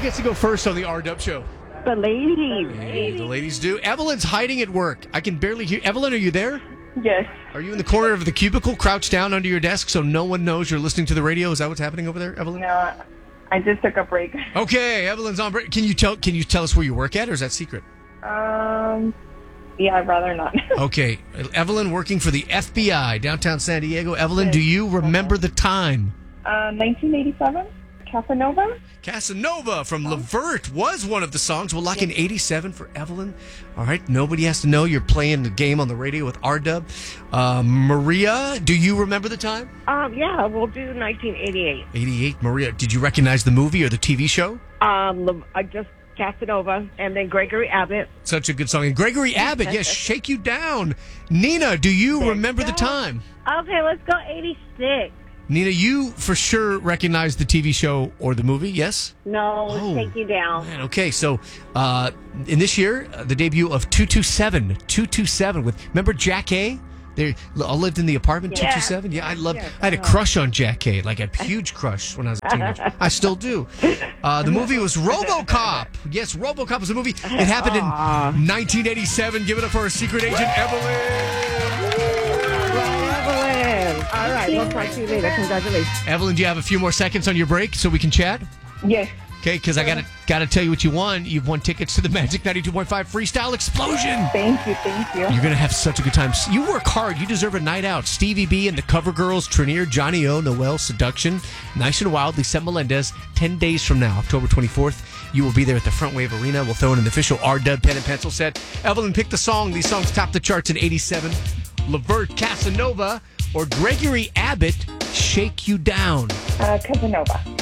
gets to go first on the R-Dub show? The ladies. Hey, the ladies do. Evelyn's hiding at work. I can barely hear. Evelyn, are you there? Yes. Are you in the corner of the cubicle, crouched down under your desk so no one knows you're listening to the radio? Is that what's happening over there, Evelyn? No, I just took a break. Okay, Evelyn's on break. Can you tell us where you work at, or is that secret? Yeah, I'd rather not. Okay, Evelyn working for the FBI, downtown San Diego. Evelyn, do you remember the time? 1987, Casanova. Casanova from Levert was one of the songs. We'll lock in 87 for Evelyn. All right, nobody has to know you're playing the game on the radio with R-Dub. Maria, do you remember the time? Yeah, we'll do 1988. 88, Maria. Did you recognize the movie or the TV show? I just Casanova and then Gregory Abbott. Such a good song. And Gregory Abbott, yes, Shake You Down. Nina, do you remember the time? Okay, let's go 86. Nina, you for sure recognize the TV show or the movie, yes? No, Take You Down. Man, okay, so in this year, the debut of 227 with, remember Jack A? They all lived in the apartment, 227. Yeah, I had a crush on Jack A, like a huge crush when I was a teenager. I still do. The movie was RoboCop. Yes, RoboCop was a movie. It happened in 1987. Give it up for our secret agent, Evelyn. Evelyn. All right, we'll talk to you later. Congratulations. Evelyn, do you have a few more seconds on your break so we can chat? Yes. Okay, because I gotta tell you what you won. You've won tickets to the Magic 92.5 Freestyle Explosion. Thank you. You're going to have such a good time. You work hard. You deserve a night out. Stevie B and the Cover Girls, Trinier, Johnny O, Noel, Seduction, Nice and Wild, Lisette Melendez. 10 days from now, October 24th, you will be there at the Front Wave Arena. We'll throw in an official R-Dub pen and pencil set. Evelyn, pick the song. These songs topped the charts in 87. Levert, Casanova, or Gregory Abbott, Shake You Down. Casanova.